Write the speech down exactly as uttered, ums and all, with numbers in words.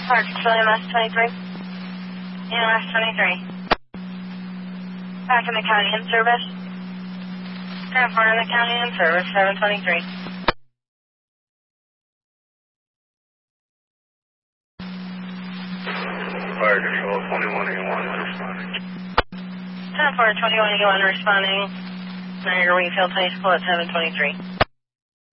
Park, M S twenty-three. M S twenty-three. Back in the county in service. ten four in the county in service, seven twenty-three. Fire Control twenty-one E one responding. ten four twenty-one E one responding. Niagara Wingfield High School at seven twenty-three.